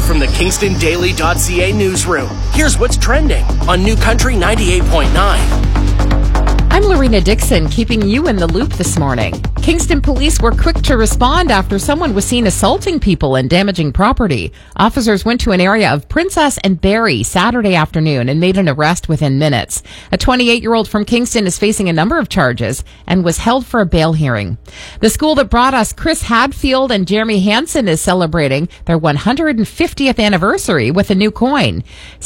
from the KingstonDaily.ca newsroom. Here's what's trending on New Country 98.9. I'm Lorena Dixon, keeping you in the loop this morning. Kingston police were quick to respond after someone was seen assaulting people and damaging property. Officers went to an area of Princess and Barrie Saturday afternoon and made an arrest within minutes. A 28-year-old from Kingston is facing a number of charges and was held for a bail hearing. The school that brought us Chris Hadfield and Jeremy Hansen is celebrating their 150th anniversary with a new coin.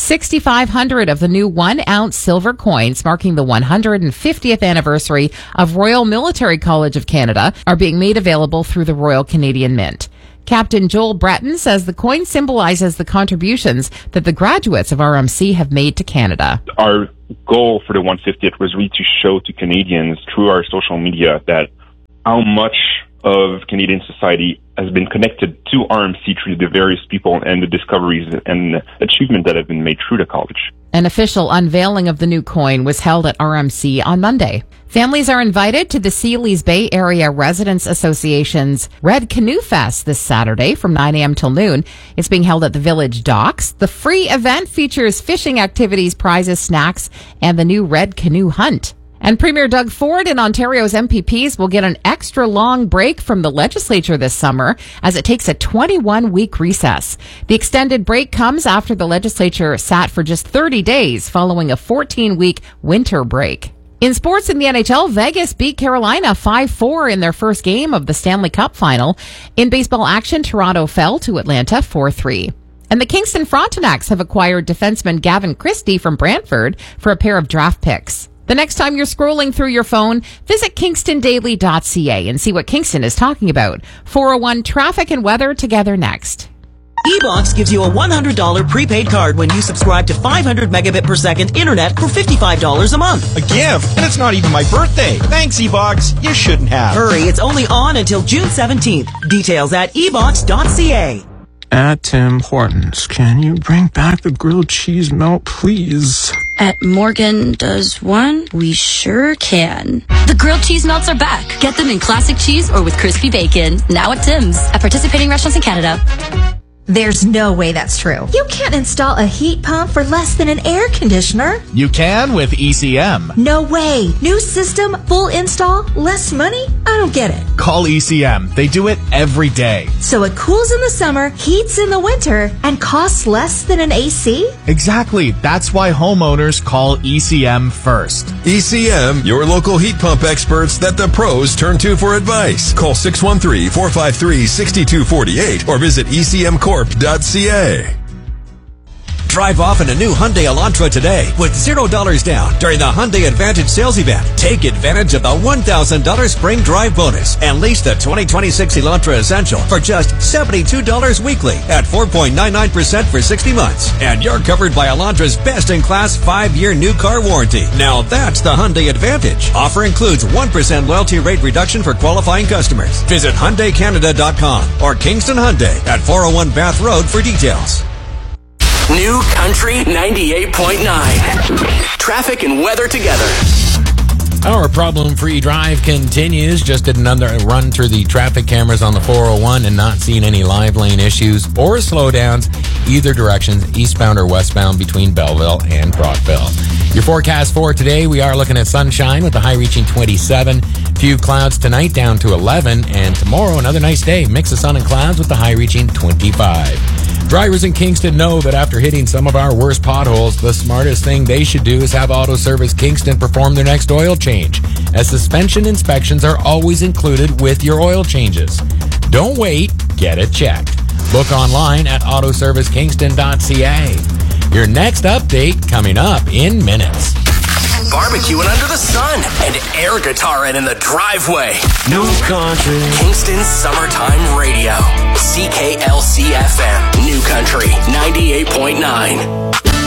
6,500 of the new 1-ounce silver coins marking the 150th anniversary of Royal Military College of Canada are being made available through the Royal Canadian Mint. Captain Joel Breton says the coin symbolizes the contributions that the graduates of RMC have made to Canada. Our goal for the 150th was really to show to Canadians through our social media that how much of Canadian society has been connected to RMC through the various people and the discoveries and achievements that have been made through the college. An official unveiling of the new coin was held at RMC on Monday. Families are invited to the Sealy's Bay Area Residents Association's Red Canoe Fest this Saturday from 9 a.m. till noon. It's being held at the Village Docks. The free event features fishing activities, prizes, snacks, and the new Red Canoe Hunt. And Premier Doug Ford and Ontario's MPPs will get an extra long break from the legislature this summer as it takes a 21-week recess. The extended break comes after the legislature sat for just 30 days following a 14-week winter break. In sports in the NHL, Vegas beat Carolina 5-4 in their first game of the Stanley Cup final. In baseball action, Toronto fell to Atlanta 4-3. And the Kingston Frontenacs have acquired defenseman Gavin Christie from Brantford for a pair of draft picks. The next time you're scrolling through your phone, visit KingstonDaily.ca and see what Kingston is talking about. 401 traffic and weather together next. eBox gives you a $100 prepaid card when you subscribe to 500 megabit per second internet for $55 a month. A gift? And it's not even my birthday. Thanks, eBox. You shouldn't have. Hurry, it's only on until June 17th. Details at ebox.ca. At Tim Hortons, can you bring back the grilled cheese melt, please? At Morgan Does One, we sure can. The grilled cheese melts are back. Get them in classic cheese or with crispy bacon. Now at Tim's. At participating restaurants in Canada. There's no way that's true. You can't install a heat pump for less than an air conditioner. You can with ECM. No way. New system, full install, less money? I don't get it. Call ECM. They do it every day. So it cools in the summer, heats in the winter, and costs less than an AC? Exactly. That's why homeowners call ECM first. ECM, your local heat pump experts that the pros turn to for advice. Call 613-453-6248 or visit ECMcorp.ca. Drive off in a new Hyundai Elantra today with $0 down during the Hyundai Advantage sales event. Take advantage of the $1,000 spring drive bonus and lease the 2026 Elantra Essential for just $72 weekly at 4.99% for 60 months. And you're covered by Elantra's best-in-class 5-year new car warranty. Now that's the Hyundai Advantage. Offer includes 1% loyalty rate reduction for qualifying customers. Visit HyundaiCanada.com or Kingston Hyundai at 401 Bath Road for details. New Country 98.9. Traffic and weather together. Our problem-free drive continues. Just did another run through the traffic cameras on the 401 and not seen any live lane issues or slowdowns either directions, eastbound or westbound between Belleville and Brockville. Your forecast for today, we are looking at sunshine with the high reaching 27. Few clouds tonight down to 11. And tomorrow, another nice day. Mix of sun and clouds with the high reaching 25. Drivers in Kingston know that after hitting some of our worst potholes, the smartest thing they should do is have Auto Service Kingston perform their next oil change, as suspension inspections are always included with your oil changes. Don't wait, get it checked. Book online at autoservicekingston.ca. Your next update coming up in minutes. Barbecuing under the sun and air guitaring in the driveway. New Country. Kingston Summertime Radio. CKLC FM. New Country 98.9.